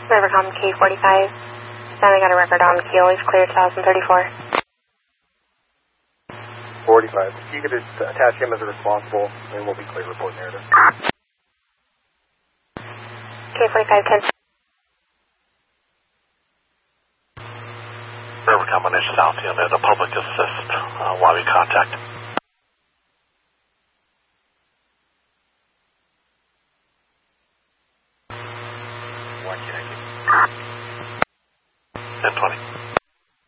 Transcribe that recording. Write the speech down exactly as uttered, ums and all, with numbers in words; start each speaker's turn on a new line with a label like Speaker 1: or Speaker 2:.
Speaker 1: Rivercom K forty-five. Now we got a record on Keel. He's cleared one thousand thirty-four.
Speaker 2: forty-five. You could just attach him as a responsible, and we'll be clear report narrative.
Speaker 1: K forty-five ten.
Speaker 3: Rivercom on South Unit, a public assist uh, while we contact.
Speaker 2: Why can't I get...
Speaker 3: ten twenty.